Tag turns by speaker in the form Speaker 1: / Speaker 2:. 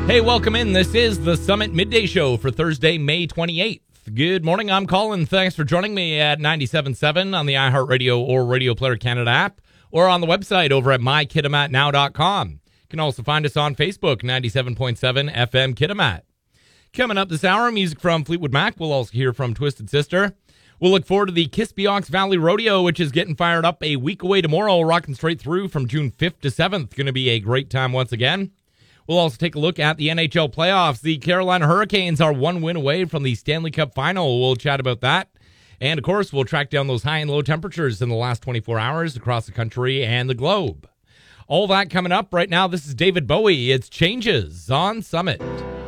Speaker 1: Hey, welcome in. This is the Summit Midday Show for Thursday, May 28th. Good morning. I'm Colin. Thanks for joining me at 97.7 on the iHeartRadio or Radio Player Canada app, or on the website over at mykitimatnow.com. You can also find us on Facebook, 97.7 FM Kitimat. Coming up this hour, music from Fleetwood Mac. We'll also hear from Twisted Sister. We'll look forward to the Kispiox Valley Rodeo, which is getting fired up a week away tomorrow, rocking straight through from June 5th to 7th. Going to be a great time once again. We'll also take a look at the NHL playoffs. The Carolina Hurricanes are one win away from the Stanley Cup final. We'll chat about that. And, of course, we'll track down those high and low temperatures in the last 24 hours across the country and the globe. All that coming up right now. This is David Bowie. It's Changes on Summit.